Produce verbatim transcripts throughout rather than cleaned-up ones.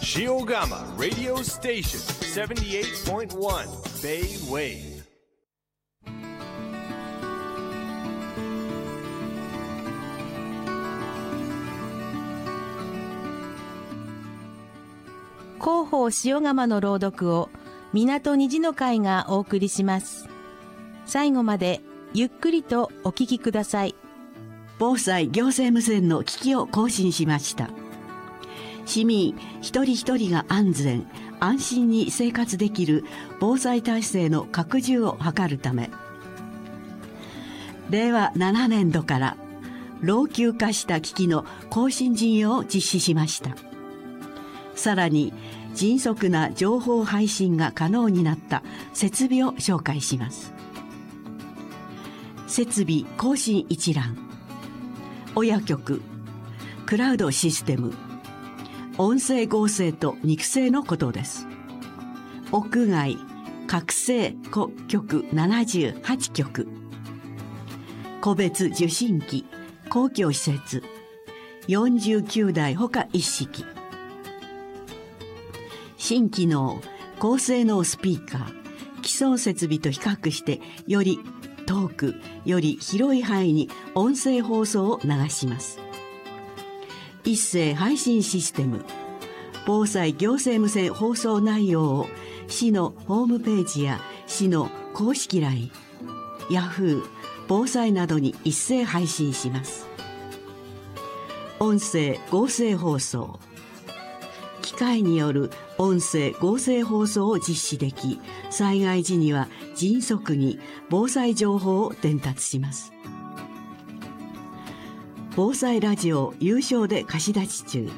Shiogama Radio Station seventy-eight point one Bay Wave。 広報塩釜の朗読を港虹の会がお送りします。最後までゆっくりとお聞きください。 防災行政無線の機器を更新しました。市民一人一人が安全安心に生活できる防災体制の拡充を図るため、れいわななねんどから老朽化した機器の更新事業を実施しました。さらに迅速な情報配信が可能になった設備を紹介します。設備更新一覧、親局、クラウドシステム、音声合成と肉声のことです。屋外、拡声局ななじゅうはちきょく、個別受信機、公共施設よんじゅうきゅうだいほか一式、新機能、高性能スピーカー、既存設備と比較してより遠く、より広い範囲に音声放送を流します。一斉配信システム、防災行政無線放送内容を市のホームページや市の公式 ライン、ヤフー、防災などに一斉配信します。音声合成放送、機械による音声合成放送を実施でき、災害時には迅速に防災情報を伝達します。防災ラジオ有償で貸し出し中。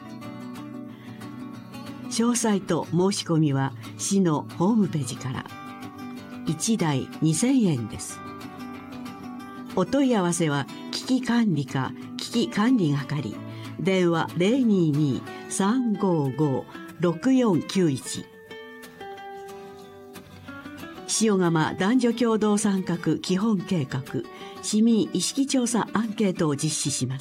詳細と申し込みは市のホームページから。いちだいにせんえんです。お問い合わせは危機管理課危機管理係、電話 ゼロにーにーさんごーごーろくよんきゅういち。塩釜男女共同参画基本計画市民意識調査アンケートを実施します。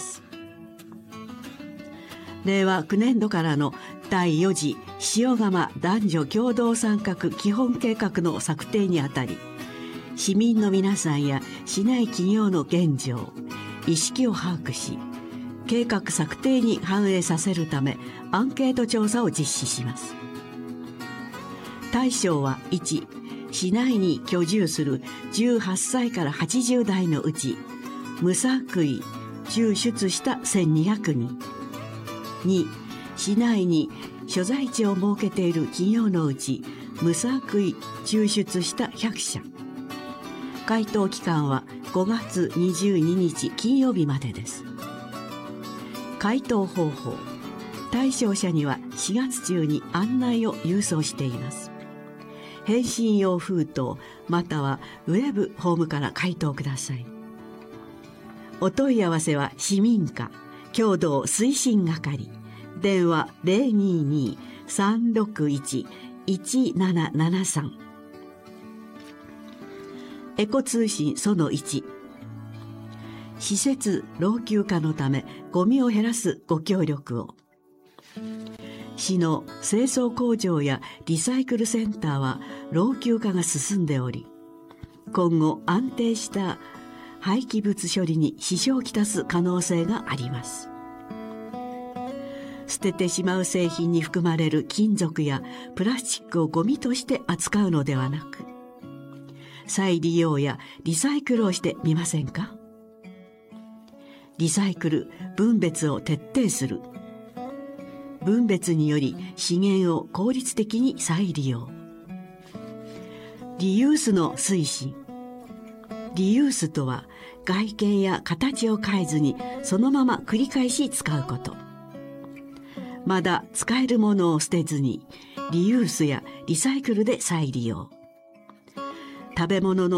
れいわきゅうねんどからのだいよ次塩釜男女共同参画基本計画の策定にあたり、市民の皆さんや市内企業の現状、意識を把握し、計画策定に反映させるためアンケート調査を実施します。対象はいち、市内に居住するじゅうはっさいからはちじゅうだいのうち無作為抽出したせんにひゃくにん。に、市内に所在地を設けている企業のうち無作為抽出したひゃくしゃ。回答期間はごがつにじゅうににち金曜日までです。回答方法、対象者にはしがつ中に案内を郵送しています。返信用封筒またはウェブホームから回答ください。お問い合わせは市民課共同推進係、電話 ゼロにーにーさんろくいちいちななななさん。エコ通信そのいち、施設老朽化のためゴミを減らすご協力を。市の清掃工場やリサイクルセンターは老朽化が進んでおり、今後安定した廃棄物処理に支障をきたす可能性があります。捨ててしまう製品に含まれる金属やプラスチックをゴミとして扱うのではなく、再利用やリサイクルをしてみませんか？リサイクル、分別を徹底する。分別により資源を効率的に再利用。リユースの推進。リユースとは外見や形を変えずにそのまま繰り返し使うこと。まだ使えるものを捨てずにリユースやリサイクルで再利用。食べ物の